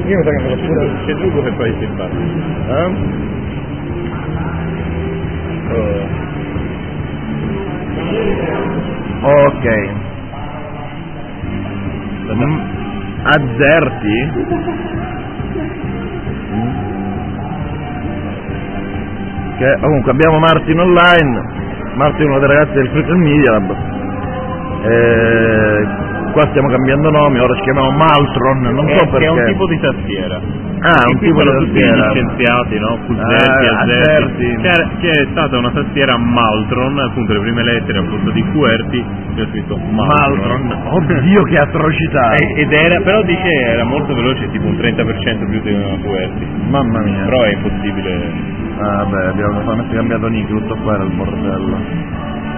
Io mi sa che me lo pure... C'è Drugo che poi si fa. Ok. Azzerti? Che comunque abbiamo Martin online. Martin è uno dei ragazzi del Critical Media Lab. Qua stiamo cambiando nomi, ora ci chiamiamo Maltron, non so perché. Che è un tipo di tastiera. Ah, un tipo di tutti gli tastiera. scienziati, no? Fuzzerti, Azzerti. Che è stata una tastiera Maltron, appunto le prime lettere al posto di QWERTY, c'è scritto Maltron. Oddio che atrocità! Ed era, però dice era molto veloce, tipo un 30% più di una QWERTY. Mamma mia. Però è impossibile. Ah beh, abbiamo solamente cambiato nick, tutto qua era il bordello.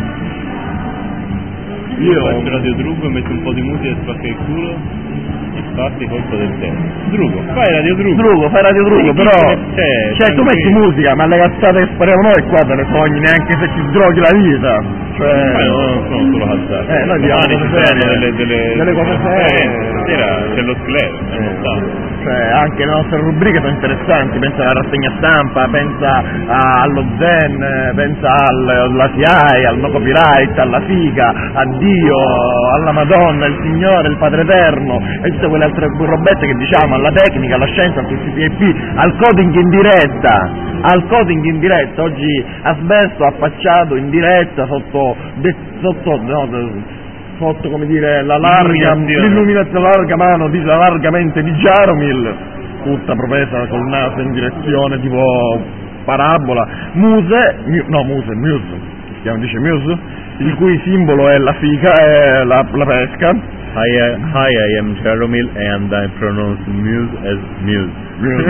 Io faccio Radio Drugo e metto un po' di musica e spacca il culo. Infatti colpa del tempo. Drugo, fai Radio Drugo. Fai Radio Drugo, però cioè tu metti musica, ma le cazzate che spariamo noi qua te le sogni neanche se ti droghi la vita. Cioè non sono solo cazzate. noi diciamo delle cose serie. Stasera c'è lo sclero, cioè anche le nostre rubriche sono interessanti, pensa alla rassegna stampa, pensa allo Zen, pensa alla SIAE, al no copyright, alla figa, a Dio, alla Madonna, il Signore, il Padre Eterno e tutte quelle altre robette che diciamo, alla tecnica, alla scienza, al TCP/IP, al coding in diretta, oggi Asbesto affacciato in diretta sotto come dire la larga mano largamente di Jaromil, tutta protesa col naso in direzione tipo parabola, Muse, il cui simbolo è la fica e la pesca. I am Jaromil and I pronounce Muse as Muse.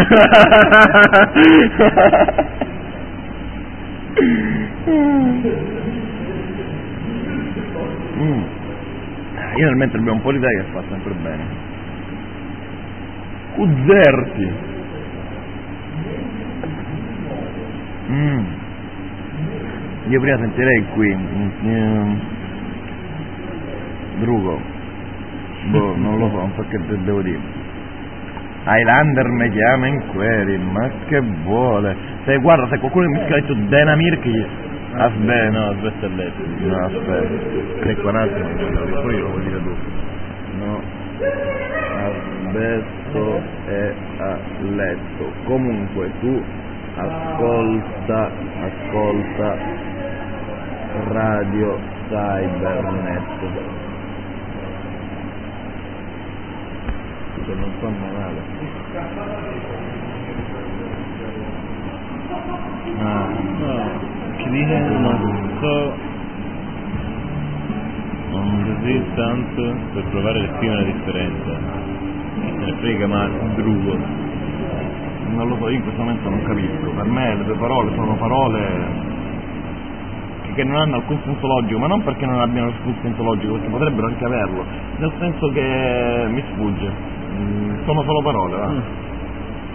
Io nel mentre abbiamo un po' di idea che fa sempre bene. Uzzerti. Io prima sentirei qui Drugo. Non lo so, non so che devo dire. Highlander mi chiama in query, ma che vuole? Se guarda, se qualcuno mi scrive detto Denamir che aspetta, no, aspetta a letto. No, aspetta. Ecco un attimo, poi lo vuoi dire tu. No. Asbesto è a letto. Comunque tu ascolta Radio Cybernet. Che non fanno male. Che dice? Non so. Non così tanto per provare a esprimere la differenza. Me ne frega, ma Drugo. Non lo so, io in questo momento non capisco. Per me le tue parole sono parole che non hanno alcun senso logico, ma non perché non abbiano alcun senso logico, perché potrebbero anche averlo, nel senso che mi sfugge. Sono solo parole, va.